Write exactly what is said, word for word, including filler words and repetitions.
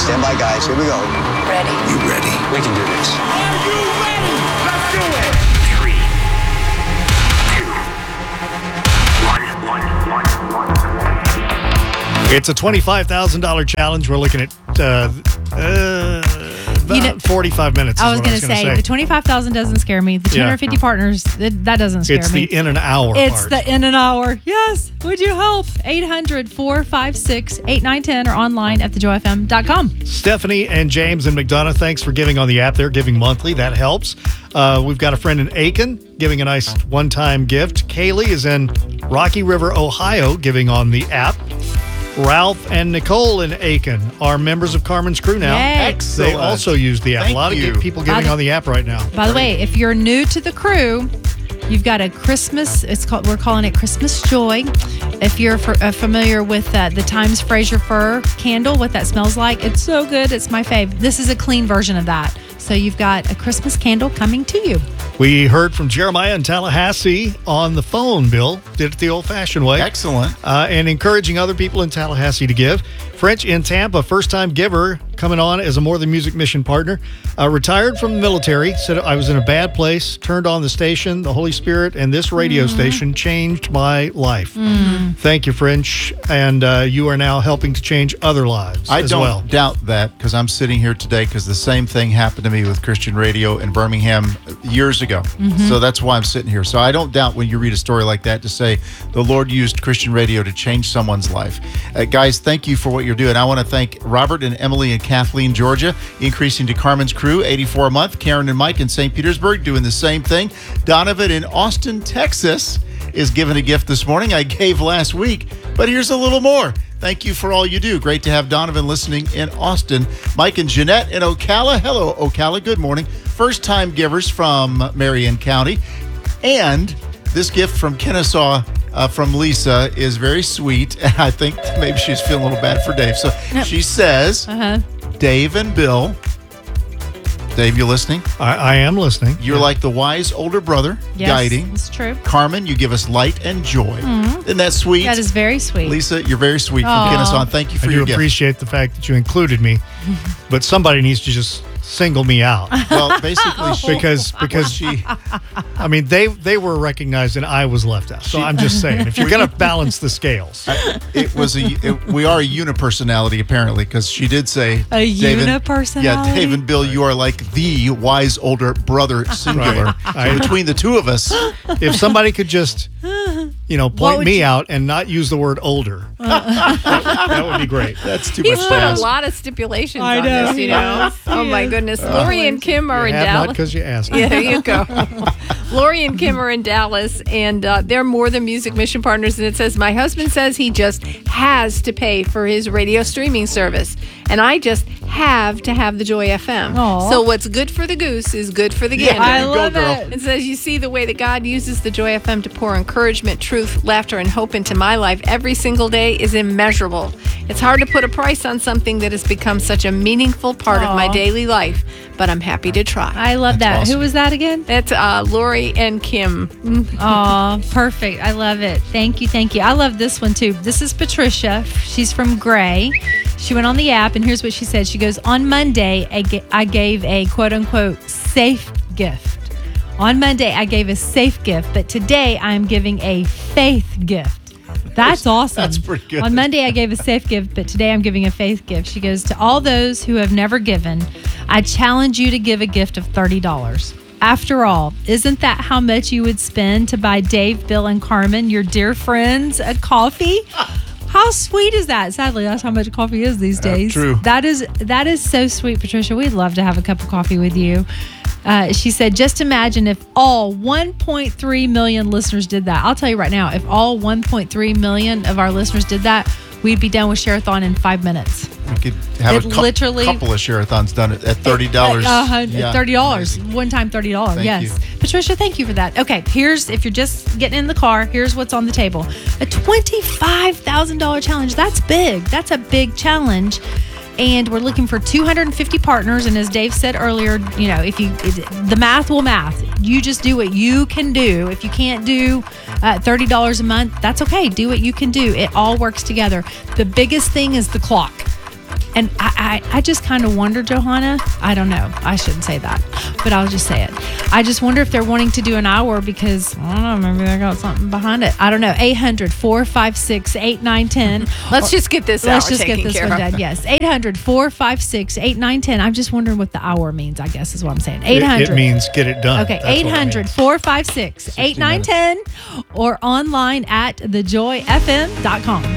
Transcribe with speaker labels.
Speaker 1: Stand by, guys. Here we go.
Speaker 2: Ready?
Speaker 3: You ready?
Speaker 1: We can do this.
Speaker 4: Are you ready? Let's do it.
Speaker 3: Three, two, one, one, one, one.
Speaker 5: It's a twenty-five thousand dollars challenge. We're looking at uh, uh, about
Speaker 6: You know-
Speaker 5: forty-five minutes.
Speaker 6: I
Speaker 5: is
Speaker 6: was
Speaker 5: what
Speaker 6: going to
Speaker 5: gonna
Speaker 6: say, the twenty-five thousand doesn't scare me. The two hundred fifty
Speaker 5: Yeah.
Speaker 6: partners, that, that doesn't scare
Speaker 5: It's
Speaker 6: me.
Speaker 5: the in an hour
Speaker 6: It's
Speaker 5: part.
Speaker 6: the in an hour. Yes. Would you help? eight hundred, four five six, eight nine one zero or online at the joy f m dot com.
Speaker 5: Stephanie and James and McDonough, thanks for giving on the app. They're giving monthly. That helps. Uh, we've got a friend in Aiken giving a nice one-time gift. Kaylee is in Rocky River, Ohio, giving on the app. Ralph and Nicole in Aiken are members of Carmen's crew now.
Speaker 6: Yay.
Speaker 5: They also use the app.
Speaker 7: Thank
Speaker 5: a lot
Speaker 7: you.
Speaker 5: of people
Speaker 6: By
Speaker 5: giving
Speaker 6: the-
Speaker 5: on the app right now.
Speaker 6: By the way, if you're new to the crew, you've got a Christmas, it's called, we're calling it Christmas Joy. If you're for, uh, familiar with uh, the Times Fraser Fir candle, what that smells like, it's so good. It's my fave. This is a clean version of that. So you've got a Christmas candle coming to you.
Speaker 5: We heard from Jeremiah in Tallahassee on the phone, Bill. Did it the old-fashioned way.
Speaker 7: Excellent.
Speaker 5: Uh, and encouraging other people in Tallahassee to give. French in Tampa, first-time giver, coming on as a More Than Music mission partner. Uh, retired from the military, said I was in a bad place, turned on the station, the Holy Spirit, and this radio
Speaker 6: Mm-hmm.
Speaker 5: station changed my life. Thank you, French. And uh, you are now helping to change other lives
Speaker 7: I
Speaker 5: as
Speaker 7: don't
Speaker 5: well.
Speaker 7: doubt that because I'm sitting here today because the same thing happened to me with Christian radio in Birmingham years ago.
Speaker 6: Mm-hmm.
Speaker 7: So that's why I'm sitting here. So I don't doubt when you read a story like that to say the Lord used Christian radio to change someone's life. Uh, guys, thank you for what you're doing. I want to thank Robert and Emily and Kathleen, Georgia, increasing to Carmen's crew, eighty-four a month. Karen and Mike in Saint Petersburg doing the same thing. Donovan in Austin, Texas is giving a gift this morning. I gave last week, but here's a little more. Thank you for all you do. Great to have Donovan listening in Austin. Mike and Jeanette in Ocala. Hello, Ocala. Good morning. First-time givers from Marion County. And this gift from Kennesaw uh, from Lisa is very sweet. And I think maybe she's feeling a little bad for Dave. So she says,
Speaker 6: Uh-huh.
Speaker 7: Dave and Bill. Dave, you listening?
Speaker 5: I, I am listening.
Speaker 7: You're like the wise older brother,
Speaker 6: Yes,
Speaker 7: guiding.
Speaker 6: it's true.
Speaker 7: Carmen, you give us light and joy. Isn't that sweet?
Speaker 6: That is very sweet.
Speaker 7: Lisa, you're very sweet from
Speaker 6: Aw.
Speaker 7: Kennesaw. Thank you
Speaker 5: I
Speaker 7: for
Speaker 5: do
Speaker 7: your gift.
Speaker 5: appreciate the fact that you included me, but somebody needs to just single me out.
Speaker 7: Well, basically, she,
Speaker 5: because because
Speaker 7: she
Speaker 5: I mean they they were recognized and I was left out. So I'm just saying, if you're gonna balance the scales,
Speaker 7: it was a it, we are a unipersonality apparently because she did say
Speaker 6: A
Speaker 7: Dave and-
Speaker 6: unipersonality?
Speaker 7: Yeah, Dave and Bill, you are like the wise older brother singular.
Speaker 5: Right.
Speaker 7: So
Speaker 5: I-
Speaker 7: between the two of us,
Speaker 5: if somebody could just you know point
Speaker 6: would
Speaker 5: me
Speaker 6: you-
Speaker 5: out and not use the word older, that, that would be great.
Speaker 7: that's too
Speaker 2: He's
Speaker 7: much
Speaker 2: put
Speaker 7: to
Speaker 2: a
Speaker 7: ask.
Speaker 2: lot of stipulations
Speaker 6: I
Speaker 2: on
Speaker 6: know,
Speaker 2: this, you know. Oh my goodness. Lori and Kim are
Speaker 5: You
Speaker 2: in
Speaker 5: have not
Speaker 2: Dallas.
Speaker 5: because you asked.
Speaker 2: Yeah, there you go. Lori and Kim are in Dallas, and uh, they're More Than Music mission partners. And it says, my husband says he just has to pay for his radio streaming service, and I just have to have the Joy F M.
Speaker 6: Aw.
Speaker 2: So what's good for the goose is good for the gander.
Speaker 6: I
Speaker 7: Go,
Speaker 6: love
Speaker 7: girl.
Speaker 6: it.
Speaker 2: It says, you see the way that God uses the Joy F M to pour encouragement, truth, laughter, and hope into my life every single day is immeasurable. It's hard to put a price on something that has become such a meaningful part of my
Speaker 6: Aw.
Speaker 2: daily life, but I'm happy to try.
Speaker 6: I love that.
Speaker 7: awesome.
Speaker 6: Who was that again?
Speaker 2: That's uh, Lori and Kim.
Speaker 6: Oh, perfect. I love it. Thank you. Thank you. I love this one too. This is Patricia. She's from Gray. She went on the app, and here's what she said. She goes, on Monday, I ga- I gave a quote unquote safe gift. On Monday, I gave a safe gift, but today I'm giving a faith gift. That's awesome.
Speaker 7: That's pretty good.
Speaker 6: On Monday, I gave a safe gift, but today I'm giving a faith gift. She goes, to all those who have never given, I challenge you to give a gift of thirty dollars. After all, isn't that how much you would spend to buy Dave, Bill, and Carmen, your dear friends, a coffee? How sweet is that? Sadly, that's how much coffee is these days.
Speaker 7: true.
Speaker 6: That is that is so sweet, Patricia. We'd love to have a cup of coffee with you. Uh, she said, just imagine if all one point three million listeners did that. I'll tell you right now, if all one point three million of our listeners did that, we'd be done with Share-a-thon in five minutes.
Speaker 7: We could have
Speaker 6: It
Speaker 7: a cou-
Speaker 6: literally-
Speaker 7: couple of share-a-thons done at, at thirty dollars.
Speaker 6: Uh, uh,
Speaker 7: Yeah.
Speaker 6: thirty dollars. One time thirty dollars.
Speaker 7: Thank
Speaker 6: Yes.
Speaker 7: you.
Speaker 6: Patricia, thank you for that. Okay, here's, if you're just getting in the car, here's what's on the table. A twenty-five thousand dollars challenge. That's big. That's a big challenge. And we're looking for two hundred fifty partners. And as Dave said earlier, you know, if you, it, the math will math. You just do what you can do. If you can't do uh, thirty dollars a month, that's okay. Do what you can do. It all works together. The biggest thing is the clock. And I, I, I just kind of wonder, Johanna, I don't know. I shouldn't say that, but I'll just say it. I just wonder if they're wanting to do an hour because, I don't know, maybe they got something behind it. I don't know. eight hundred, four five six, eight nine one zero.
Speaker 2: Let's just get this
Speaker 6: Let's
Speaker 2: hour
Speaker 6: just get
Speaker 2: taken
Speaker 6: this
Speaker 2: care
Speaker 6: one
Speaker 2: of.
Speaker 6: done. Yes. eight hundred, four five six, eight nine one zero. I'm just wondering what the hour means, I guess is what I'm saying.
Speaker 5: It,
Speaker 6: eight hundred.
Speaker 5: it means get it done.
Speaker 6: Okay,
Speaker 5: That's what it
Speaker 6: eight hundred,
Speaker 5: means.
Speaker 6: four five six, eight nine one zero or online at the joy f m dot com.